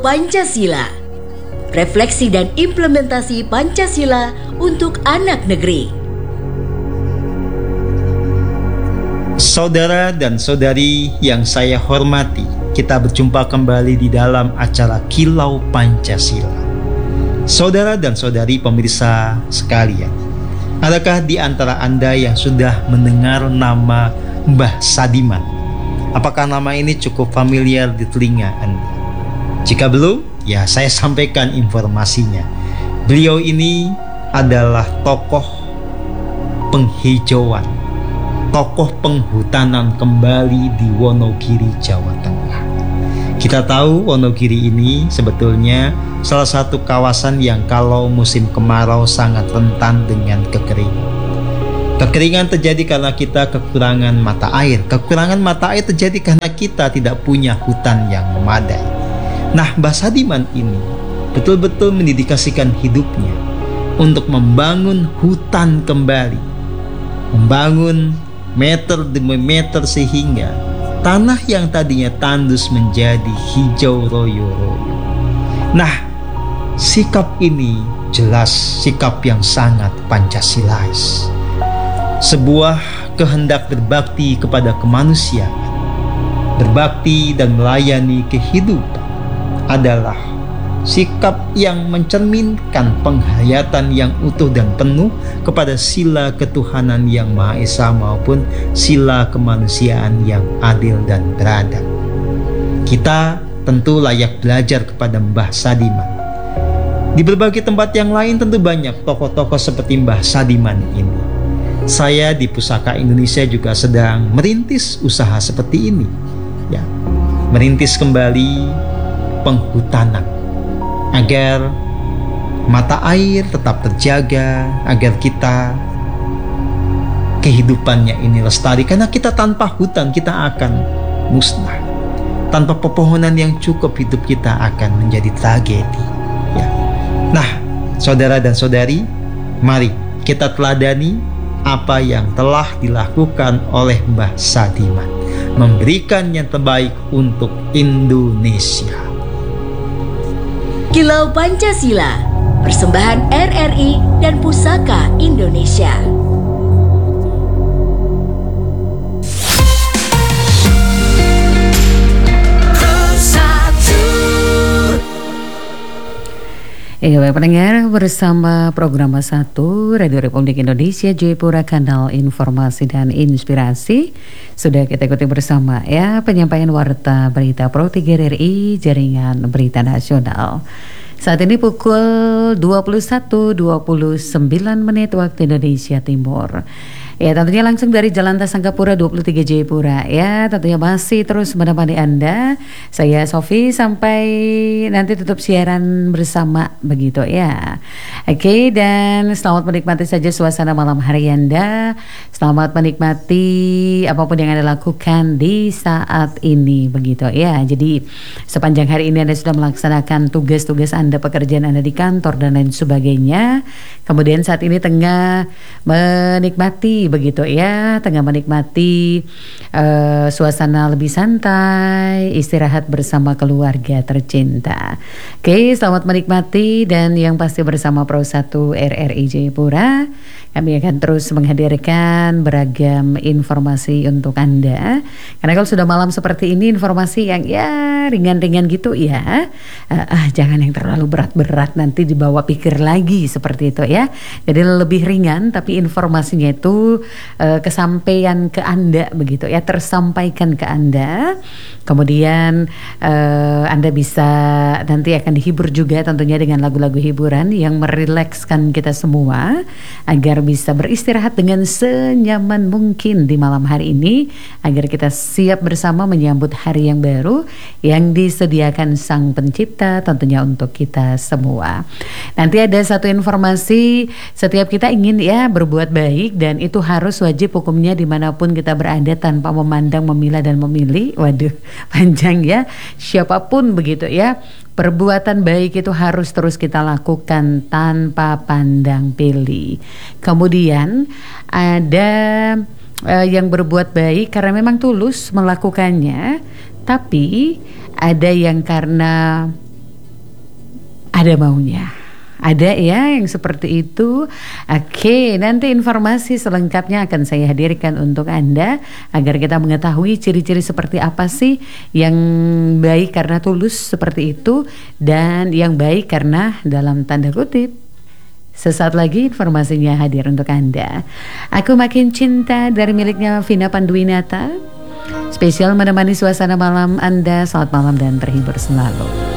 Pancasila. Refleksi dan implementasi Pancasila untuk anak negeri. Saudara dan saudari yang saya hormati, kita berjumpa kembali di dalam acara Kilau Pancasila. Saudara dan saudari pemirsa sekalian, adakah di antara Anda yang sudah mendengar nama Mbah Sadiman? Apakah nama ini cukup familiar di telinga Anda? Jika belum, ya saya sampaikan informasinya. Beliau ini adalah tokoh penghijauan, tokoh penghutanan kembali di Wonogiri, Jawa Tengah. Kita tahu Wonogiri ini sebetulnya salah satu kawasan yang kalau musim kemarau sangat rentan dengan kekeringan. Kekeringan terjadi karena kita kekurangan mata air. Kekurangan mata air terjadi karena kita tidak punya hutan yang memadai. Nah, Mbah Sadiman ini betul-betul mendedikasikan hidupnya untuk membangun hutan kembali, membangun meter demi meter sehingga tanah yang tadinya tandus menjadi hijau royo-royo. Nah, sikap ini jelas sikap yang sangat Pancasilais. Sebuah kehendak berbakti kepada kemanusiaan, berbakti dan melayani kehidupan adalah sikap yang mencerminkan penghayatan yang utuh dan penuh kepada sila ketuhanan yang Maha Esa maupun sila kemanusiaan yang adil dan beradab. Kita tentu layak belajar kepada Mbah Sadiman. Di berbagai tempat yang lain tentu banyak tokoh-tokoh seperti Mbah Sadiman ini. Saya di Pusaka Indonesia juga sedang merintis usaha seperti ini, ya, merintis kembali penghutanan agar mata air tetap terjaga, agar kita kehidupannya ini lestari. Karena kita tanpa hutan kita akan musnah, tanpa pepohonan yang cukup hidup kita akan menjadi tragedi, ya. Nah, saudara dan saudari, mari kita teladani apa yang telah dilakukan oleh Mbah Sadiman, memberikan yang terbaik untuk Indonesia. Kilau Pancasila, persembahan RRI dan Pusaka Indonesia. Baik pendengar, bersama program 1 Radio Republik Indonesia Jayapura, kanal informasi dan inspirasi. Sudah kita ikuti bersama ya penyampaian warta berita Pro 3 RRI Jaringan Berita Nasional. Saat ini pukul 21.29 waktu Indonesia Timur. Ya, tentunya langsung dari Jalan Tasangkapura 23 Jayapura. Ya, tentunya masih terus menemani Anda. Saya Sofi sampai nanti tutup siaran bersama begitu ya. Oke, dan selamat menikmati saja suasana malam hari Anda. Selamat menikmati apapun yang Anda lakukan di saat ini begitu ya. Jadi sepanjang hari ini Anda sudah melaksanakan tugas-tugas Anda, pekerjaan Anda di kantor dan lain sebagainya. Kemudian saat ini tengah menikmati begitu ya, tengah menikmati suasana lebih santai, istirahat bersama keluarga tercinta. Oke, selamat menikmati dan yang pasti bersama Pro 1 RRI Jayapura kami akan terus menghadirkan beragam informasi untuk Anda. Karena kalau sudah malam seperti ini informasi yang ya ringan-ringan gitu ya, jangan yang terlalu berat-berat nanti dibawa pikir lagi seperti itu ya. Jadi lebih ringan tapi informasinya itu kesampaian ke Anda begitu ya, tersampaikan ke Anda. Kemudian Anda bisa nanti akan dihibur juga tentunya dengan lagu-lagu hiburan yang merilekskan kita semua agar bisa beristirahat dengan senyaman mungkin di malam hari ini, agar kita siap bersama menyambut hari yang baru yang disediakan Sang Pencipta tentunya untuk kita semua. Nanti ada satu informasi, setiap kita ingin ya berbuat baik dan itu harus wajib hukumnya dimanapun kita berada tanpa memandang, memilah dan memilih. Waduh, panjang ya, siapapun begitu ya. Perbuatan baik itu harus terus kita lakukan tanpa pandang pilih. Kemudian ada yang berbuat baik karena memang tulus melakukannya, tapi ada yang karena ada maunya. Ada ya yang seperti itu. Oke, nanti informasi selengkapnya akan saya hadirkan untuk Anda agar kita mengetahui ciri-ciri seperti apa sih yang baik karena tulus seperti itu dan yang baik karena dalam tanda kutip. Sesaat lagi informasinya hadir untuk Anda. Aku Makin Cinta dari miliknya Vina Panduwinata. Spesial menemani suasana malam Anda. Selamat malam dan terhibur selalu.